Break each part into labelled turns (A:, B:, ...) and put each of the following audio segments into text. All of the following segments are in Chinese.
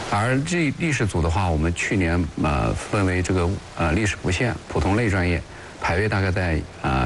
A: 而历史组的话，我们去年分为这个历史不限普通类专业，排位大概在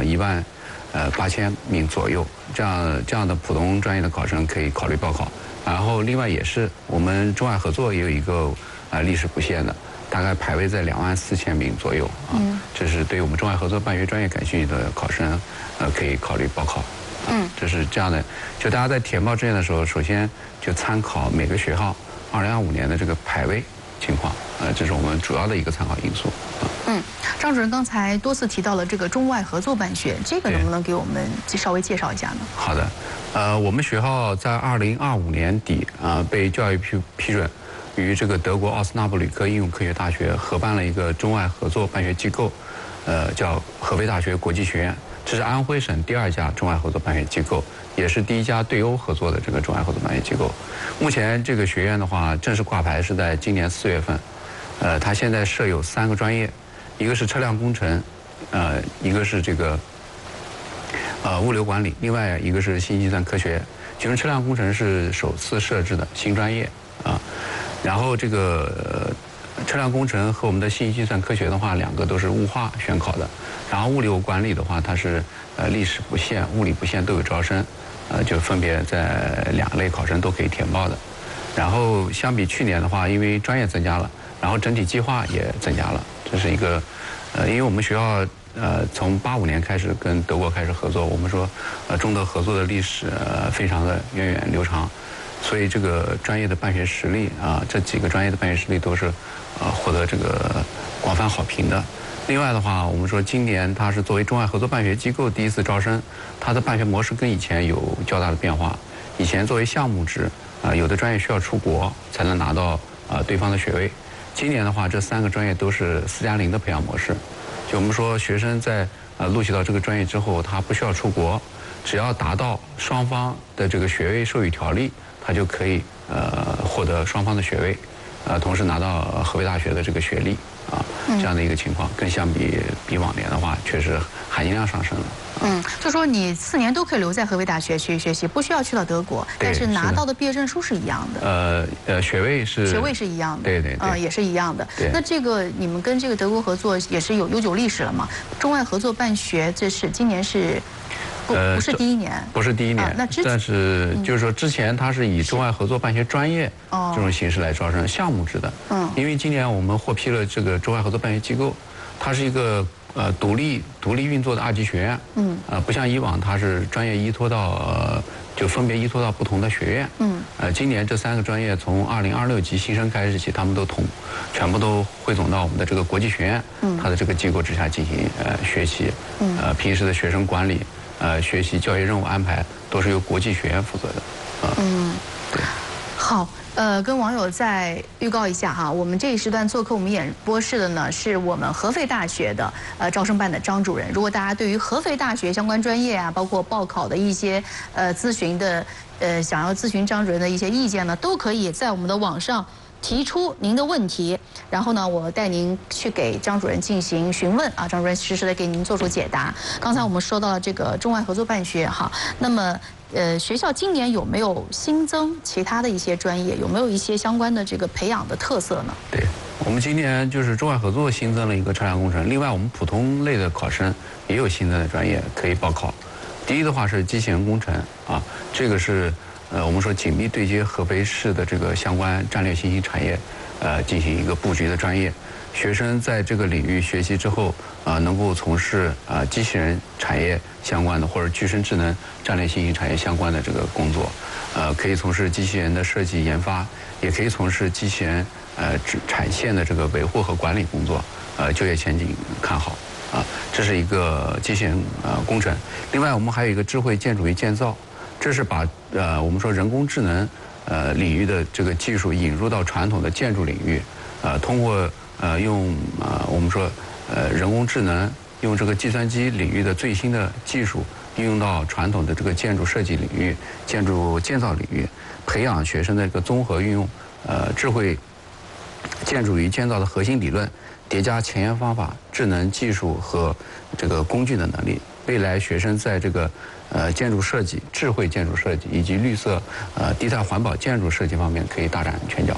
A: 18000名左右，这样的普通专业的考生可以考虑报考。然后另外也是我们中外合作也有一个历史不限的，大概排位在24000名左右啊。这是对我们中外合作办学专业感兴趣的考生可以考虑报考。这是这样的，就大家在填报志愿的时候，首先就参考每个学校2025年的这个排位情况，这是我们主要的一个参考因素。
B: 张主任刚才多次提到了这个中外合作办学，这个能不能给我们稍微介绍一下呢？
A: 好的，我们学校在2025年底被教育部批准，与这个德国奥斯纳布吕克应用科学大学合办了一个中外合作办学机构，叫合肥大学国际学院。这是安徽省第2家中外合作办学机构，也是第1家对欧合作的这个中外合作办学机构。目前这个学院的话，正式挂牌是在今年4月份。它现在设有3个专业，一个是车辆工程，一个是这个物流管理，另外一个是信息计算科学。其中车辆工程是首次设置的新专业啊。然后这个车辆工程和我们的信息计算科学的话，2个都是物化选考的。然后物流管理的话，它是历史不限、物理不限都有招生，就分别在2类考生都可以填报的。然后相比去年的话，因为专业增加了，然后整体计划也增加了，这是一个因为我们学校从85年开始跟德国开始合作，我们说中德合作的历史非常的源远流长，所以这个专业的办学实力这几个专业的办学实力都是获得这个广泛好评的。另外的话，我们说今年它是作为中外合作办学机构第1次招生，它的办学模式跟以前有较大的变化。以前作为项目制，有的专业需要出国才能拿到对方的学位。今年的话，这3个专业都是4+0的培养模式。就我们说，学生在录取到这个专业之后，他不需要出国，只要达到双方的这个学位授予条例，他就可以获得双方的学位，同时拿到合肥大学的这个学历这样的一个情况，更相比往年的话，确实含金量上升了。
B: 就说你4年都可以留在合肥大学去学习，不需要去到德国，但是拿到的毕业证书是一样
A: 的。学位是
B: 一样的。
A: 对，
B: 也是一样的。那这个你们跟这个德国合作也是有悠久历史了嘛？中外合作办学，这是今年是。不是第1年，
A: 不是第1年，但是就是说之前它是以中外合作办学专业这种形式来招生，项目制的。因为今年我们获批了这个中外合作办学机构，它是一个独立运作的2级学院。不像以往它是专业就分别依托到不同的学院。今年这3个专业从2026级新生开始起，他们都全部都汇总到我们的这个国际学院，它的这个机构之下进行学习。平时的学生管理。学习教学任务安排都是由国际学院负责的。
B: 好，跟网友再预告一下哈，我们这一时段做客我们演播室的呢，是我们合肥大学的招生办的张主任。如果大家对于合肥大学相关专业包括报考的一些咨询的想要咨询张主任的一些意见呢，都可以在我们的网上提出您的问题，然后呢，我带您去给张主任进行询问张主任实时的给您做出解答。刚才我们说到了这个中外合作办学那么学校今年有没有新增其他的一些专业？有没有一些相关的这个培养的特色呢？
A: 对，我们今年就是中外合作新增了一个车辆工程，另外我们普通类的考生也有新增的专业可以报考。第一的话是机器人工程这个是我们说紧密对接合肥市的这个相关战略新兴产业，进行一个布局的专业。学生在这个领域学习之后，能够从事机器人产业相关的或者具身智能战略新兴产业相关的这个工作，可以从事机器人的设计研发，也可以从事机器人产线的这个维护和管理工作，就业前景看好这是一个机器人工程。另外，我们还有一个智慧建筑与建造。这是把我们说人工智能领域的这个技术引入到传统的建筑领域，通过用我们说人工智能，用这个计算机领域的最新的技术应用到传统的这个建筑设计领域、建筑建造领域，培养学生的这个综合运用智慧建筑与建造的核心理论，叠加前沿方法、智能技术和这个工具的能力。未来学生在这个建筑设计、智慧建筑设计以及绿色低碳环保建筑设计方面可以大展拳脚。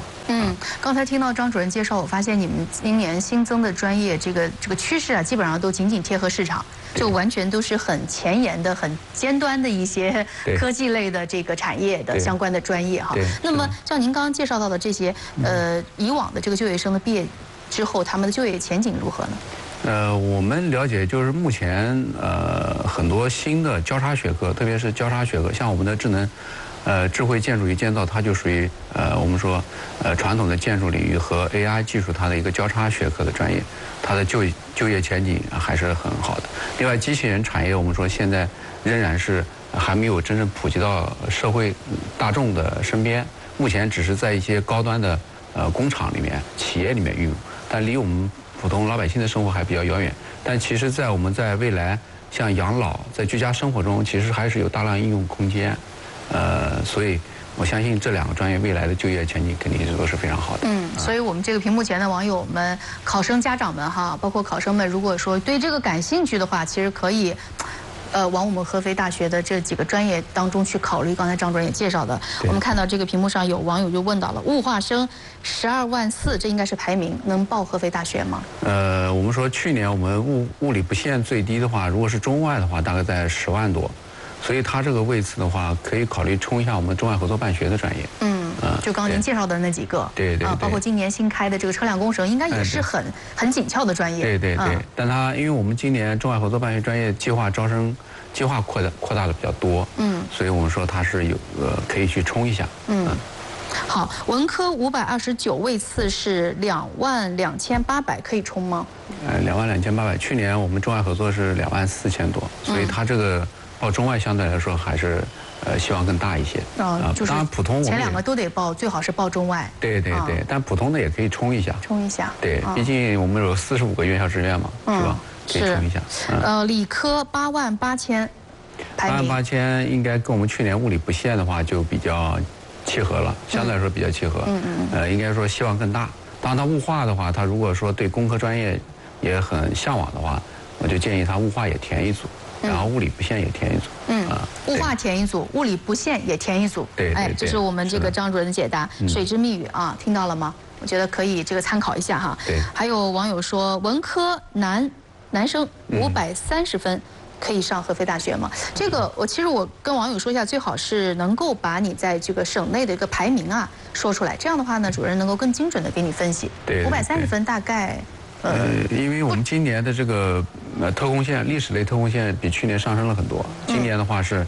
B: 刚才听到张主任介绍，我发现你们今年新增的专业这个趋势啊，基本上都紧紧贴合市场，就完全都是很前沿的、很尖端的一些科技类的这个产业的相关的专业哈。那么像您刚刚介绍到的这些，以往的这个就业生的毕业之后，他们的就业前景如何呢？
A: 我们了解就是目前很多新的交叉学科，特别是交叉学科，像我们的智慧建筑与建造，它就属于我们说传统的建筑领域和 AI 技术它的一个交叉学科的专业，它的就业前景还是很好的。另外，机器人产业我们说现在仍然是还没有真正普及到社会大众的身边，目前只是在一些高端的工厂里面、企业里面运用，但离我们普通老百姓的生活还比较遥远。但其实，我们在未来像养老，在居家生活中，其实还是有大量应用空间。所以我相信这2个专业未来的就业前景肯定是都是非常好的。
B: 所以我们这个屏幕前的网友们、考生家长们哈，包括考生们，如果说对这个感兴趣的话，其实可以。往我们合肥大学的这几个专业当中去考虑。刚才张主任也介绍的，我们看到这个屏幕上有网友就问到了，物化生12.4万，这应该是排名，能报合肥大学吗？
A: 我们说去年我们物理不限最低的话，如果是中外的话，大概在10万多，所以它这个位次的话，可以考虑冲一下我们中外合作办学的专业。
B: 就刚您介绍的那几个，
A: 对，
B: 包括今年新开的这个车辆工程，应该也是很紧俏的专业。
A: 对，但它因为我们今年中外合作办学专业计划招生计划扩大的比较多，所以我们说它是有可以去冲一下。
B: 好，文科529位次是22800，可以冲吗
A: ？22800，去年我们中外合作是24000多，所以它这个报中外相对来说还是希望更大一些。
B: 就是
A: 当然普通
B: 前2个都得报，最好是报中外。
A: 对，但普通的也可以冲一下。对，毕竟我们有45个院校志愿嘛，是吧？可以冲一下。
B: 理科88000，排名
A: 88000应该跟我们去年物理不限的话就比较契合了，相对来说比较契合。应该说希望更大。当然，它物化的话，它如果说对工科专业也很向往的话，我就建议他物化也填一组，然后物理不限也填一组。
B: 物化填一组，物理不限也填一组。
A: 对，
B: 这是我们这个张主任的解答。水之密语啊，听到了吗？我觉得可以这个参考一下哈。
A: 对。
B: 还有网友说，文科男生530分。可以上合肥大学吗？这个其实我跟网友说一下，最好是能够把你在这个省内的一个排名啊说出来，这样的话呢，主任能够更精准的给你分析。
A: 对
B: ，530分大概。
A: 因为我们今年的这个特工线历史类特工线比去年上升了很多，今年的话是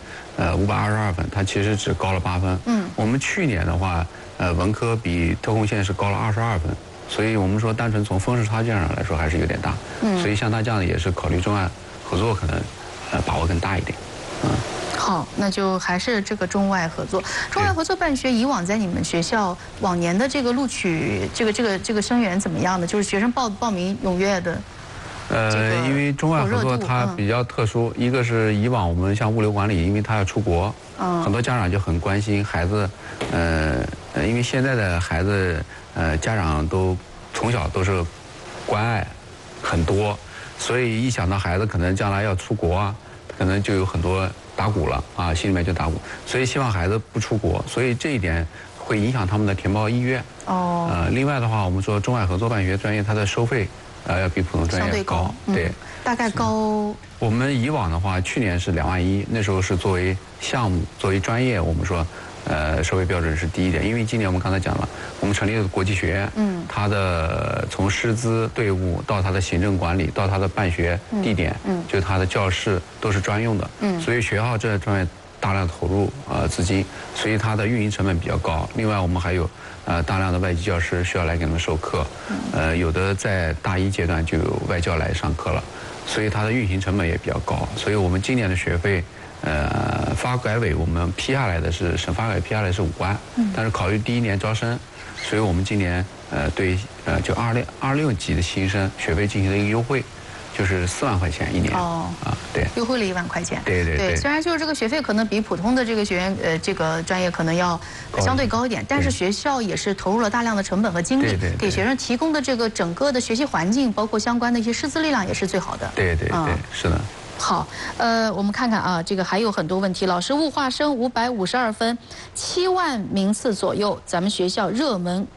A: 522分，它其实只高了8分。我们去年的话文科比特工线是高了22分，所以我们说单纯从分数差距上来说还是有点大。所以像他这样的也是考虑中外合作可能把握更大一点。
B: 好，那就还是这个中外合作。中外合作办学以往在你们学校往年的这个录取这个生源怎么样的？就是学生报名踊跃的。
A: 因为中外合作它比较特殊，一个是以往我们像物流管理，因为它要出国，很多家长就很关心孩子，因为现在的孩子家长都从小都是关爱很多，所以一想到孩子可能将来要出国啊，可能就有很多打鼓了啊，心里面就打鼓，所以希望孩子不出国，所以这一点会影响他们的填报意愿。另外的话，我们说中外合作办学专业它的收费要比普通专业高，对，
B: 大概高。
A: 我们以往的话，去年是2万1，那时候是作为项目、作为专业，我们说收费标准是低一点，因为今年我们刚才讲了，我们成立了国际学院，它的从师资队伍到它的行政管理到它的办学地点，就它的教室都是专用的，所以学校这专业大量投入资金，所以它的运营成本比较高。另外我们还有大量的外籍教师需要来给他们授课，有的在大1阶段就有外教来上课了，所以它的运行成本也比较高。所以我们今年的学费发改委我们批下来的是省发改委批下来是5万，但是考虑第1年招生，所以我们今年对就26级的新生学费进行了一个优惠，就是4万块钱1年。对，
B: 优惠了1万块钱。
A: 对，
B: 虽然就是这个学费可能比普通的这个学员这个专业可能要相对高一点，但是学校也是投入了大量的成本和精力，给学生提供的这个整个的学习环境，包括相关的一些师资力量也是最好的。
A: 对，是的。
B: 好，我们看看啊，这个还有很多问题。老师，物化生552分，7万名次左右，咱们学校热门